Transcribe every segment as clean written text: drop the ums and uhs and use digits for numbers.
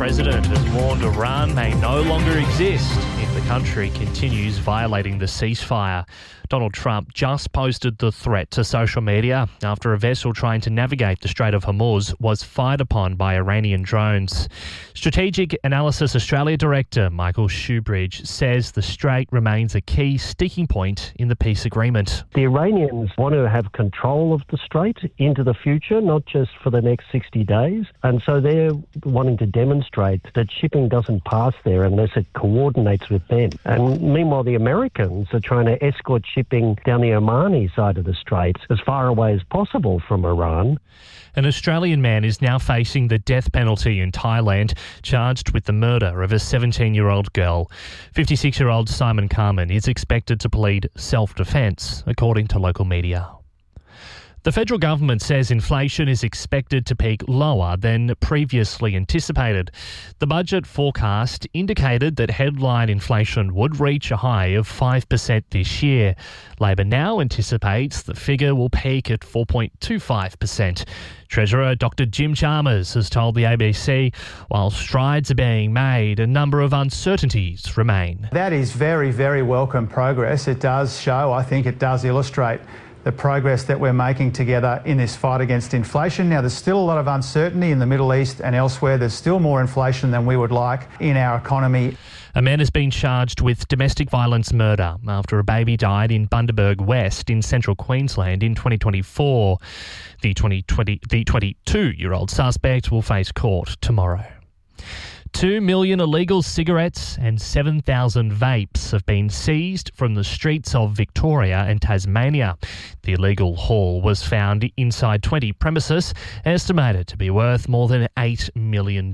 president has warned Iran may no longer exist if the country continues violating the ceasefire. Donald Trump just posted the threat to social media after a vessel trying to navigate the Strait of Hormuz was fired upon by Iranian drones. Strategic Analysis Australia Director Michael Shoebridge says the strait remains a key sticking point in the peace agreement. The Iranians want to have control of the strait into the future, not just for the next 60 days. And so they're wanting to demonstrate that shipping doesn't pass there unless it coordinates with them. And meanwhile, the Americans are trying to escort shipping down the Omani side of the strait as far away as possible from Iran. An Australian man is now facing the death penalty in Thailand, charged with the murder of a 17-year-old girl. 56-year-old Simon Carman is expected to plead self-defence, according to local media. The federal government says inflation is expected to peak lower than previously anticipated. The budget forecast indicated that headline inflation would reach a high of 5% this year. Labor now anticipates the figure will peak at 4.25%. Treasurer Dr. Jim Chalmers has told the ABC, while strides are being made, a number of uncertainties remain. That is very, very welcome progress. It does show, I think it does illustrate the progress that we're making together in this fight against inflation. Now, there's still a lot of uncertainty in the Middle East and elsewhere. There's still more inflation than we would like in our economy. A man has been charged with domestic violence murder after a baby died in Bundaberg West in central Queensland in 2024. The 22-year-old suspect will face court tomorrow. 2 million illegal cigarettes and 7,000 vapes have been seized from the streets of Victoria and Tasmania. The illegal haul was found inside 20 premises, estimated to be worth more than $8 million.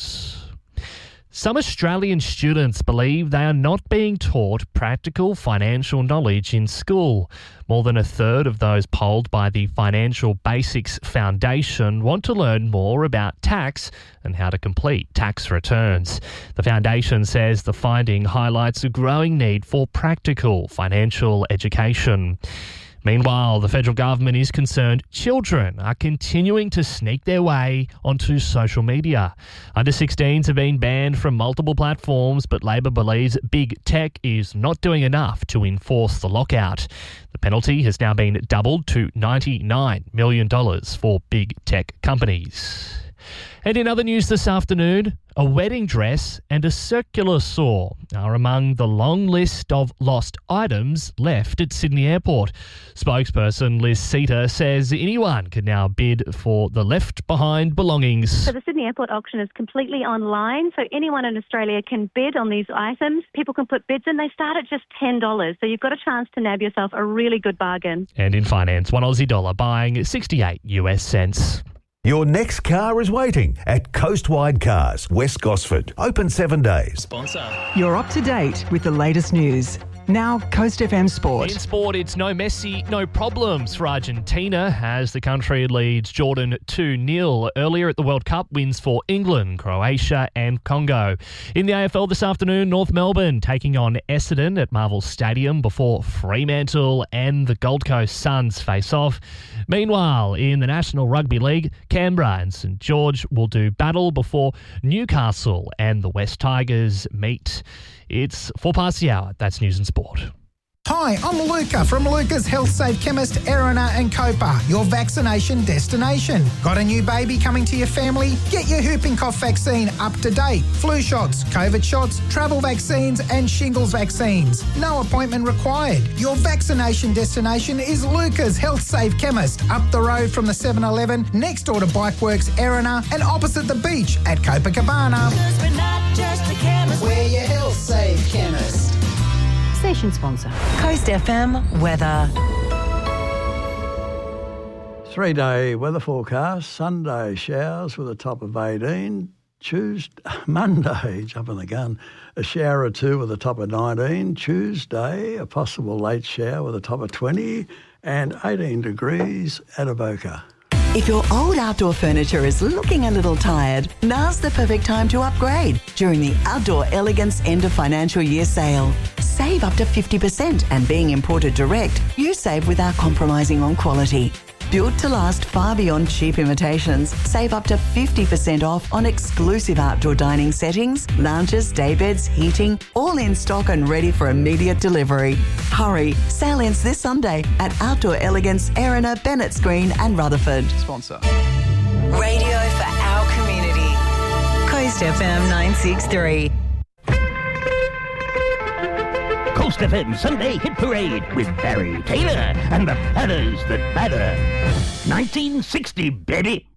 Some Australian students believe they are not being taught practical financial knowledge in school. More than a third of those polled by the Financial Basics Foundation want to learn more about tax and how to complete tax returns. The foundation says the finding highlights a growing need for practical financial education. Meanwhile, the federal government is concerned children are continuing to sneak their way onto social media. Under-16s have been banned from multiple platforms, but Labor believes big tech is not doing enough to enforce the lockout. The penalty has now been doubled to $99 million for big tech companies. And in other news this afternoon, a wedding dress and a circular saw are among the long list of lost items left at Sydney Airport. Spokesperson Liz Seater says anyone can now bid for the left-behind belongings. So the Sydney Airport auction is completely online, so anyone in Australia can bid on these items. People can put bids in. They start at just $10, so you've got a chance to nab yourself a really good bargain. And in finance, $1 Aussie buying 68 US cents. Your next car is waiting at Coastwide Cars, West Gosford. Open 7 days. Sponsor. You're up to date with the latest news. Now, Coast FM Sport. In sport, it's no Messi, no problems for Argentina as the country leads Jordan 2-0. Earlier at the World Cup, wins for England, Croatia and Congo. In the AFL this afternoon, North Melbourne taking on Essendon at Marvel Stadium before Fremantle and the Gold Coast Suns face off. Meanwhile, in the National Rugby League, Canberra and St George will do battle before Newcastle and the West Tigers meet. It's 4 past the hour. That's News and Sport. Hi, I'm Luca from Luca's Health Safe Chemist, Erina and Copa, your vaccination destination. Got a new baby coming to your family? Get your whooping cough vaccine up to date. Flu shots, COVID shots, travel vaccines and shingles vaccines. No appointment required. Your vaccination destination is Luca's Health Safe Chemist, up the road from the 7-Eleven, next door to Bikeworks, Erina and opposite the beach at Copacabana. 'Cause we're not just a chemist, We're your Health Safe Chemist. station sponsor. Coast FM weather. 3-day weather forecast. Sunday showers with a top of 18. Monday, jumping the gun, a shower or two with a top of 19. Tuesday, a possible late shower with a top of 20 and 18 degrees at Avoca. If your old outdoor furniture is looking a little tired, now's the perfect time to upgrade during the Outdoor Elegance End of Financial Year sale. Save up to 50%, and being imported direct, you save without compromising on quality. Built to last far beyond cheap imitations. Save up to 50% off on exclusive outdoor dining settings, lounges, daybeds, heating, all in stock and ready for immediate delivery. Hurry, sale ends this Sunday at Outdoor Elegance, Erina, Bennetts Green and Rutherford. Sponsor. Radio for our community. Coast FM 963. Coast FM Sunday Hit Parade with Barry Taylor and the Padders That Matter. 1960, baby.